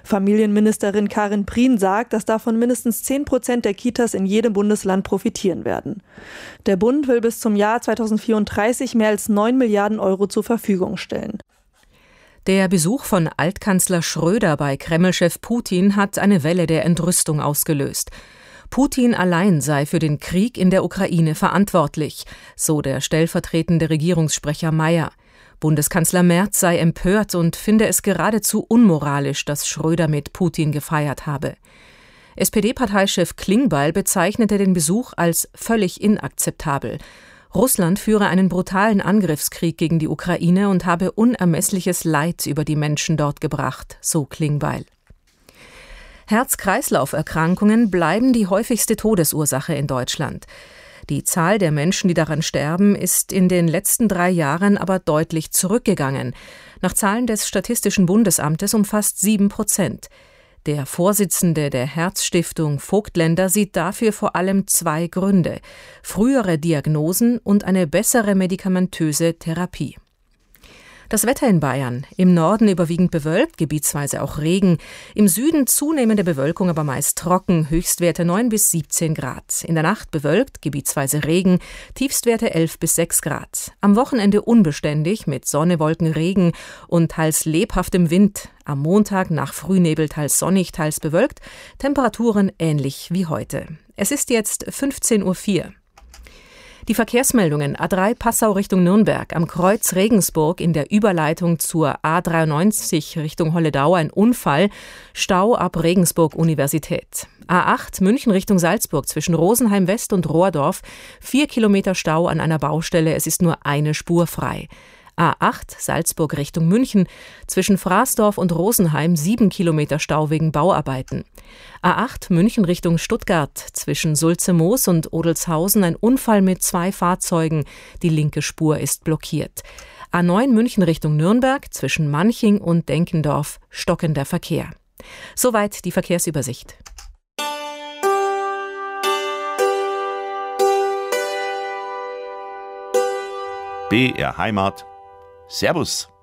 Familienministerin Karin Prien sagt, dass davon mindestens 10% der Kitas in jedem Bundesland profitieren werden. Der Bund will bis zum Jahr 2034 mehr als 9 Milliarden Euro zur Verfügung stellen. Der Besuch von Altkanzler Schröder bei Kreml-Chef Putin hat eine Welle der Entrüstung ausgelöst. Putin allein sei für den Krieg in der Ukraine verantwortlich, so der stellvertretende Regierungssprecher Mayer. Bundeskanzler Merz sei empört und finde es geradezu unmoralisch, dass Schröder mit Putin gefeiert habe. SPD-Parteichef Klingbeil bezeichnete den Besuch als völlig inakzeptabel. Russland führe einen brutalen Angriffskrieg gegen die Ukraine und habe unermessliches Leid über die Menschen dort gebracht, so Klingbeil. Herz-Kreislauf-Erkrankungen bleiben die häufigste Todesursache in Deutschland. Die Zahl der Menschen, die daran sterben, ist in den letzten 3 Jahren aber deutlich zurückgegangen. Nach Zahlen des Statistischen Bundesamtes um fast 7%. Der Vorsitzende der Herzstiftung Vogtländer sieht dafür vor allem 2 Gründe: frühere Diagnosen und eine bessere medikamentöse Therapie. Das Wetter in Bayern: Im Norden überwiegend bewölkt, gebietsweise auch Regen. Im Süden zunehmende Bewölkung, aber meist trocken, Höchstwerte 9 bis 17 Grad. In der Nacht bewölkt, gebietsweise Regen, Tiefstwerte 11 bis 6 Grad. Am Wochenende unbeständig mit Sonne, Wolken, Regen und teils lebhaftem Wind. Am Montag nach Frühnebel teils sonnig, teils bewölkt, Temperaturen ähnlich wie heute. Es ist jetzt 15:04 Uhr. Die Verkehrsmeldungen: A3 Passau Richtung Nürnberg, am Kreuz Regensburg in der Überleitung zur A93 Richtung Holledau ein Unfall, Stau ab Regensburg Universität. A8 München Richtung Salzburg zwischen Rosenheim West und Rohrdorf, 4 Kilometer Stau an einer Baustelle, es ist nur eine Spur frei. A8 Salzburg Richtung München, zwischen Fraßdorf und Rosenheim 7 Kilometer Stau wegen Bauarbeiten. A8 München Richtung Stuttgart, zwischen Sulze-Moos und Odelshausen ein Unfall mit 2 Fahrzeugen, die linke Spur ist blockiert. A9 München Richtung Nürnberg, zwischen Manching und Denkendorf stockender Verkehr. Soweit die Verkehrsübersicht. BR Heimat. Servus.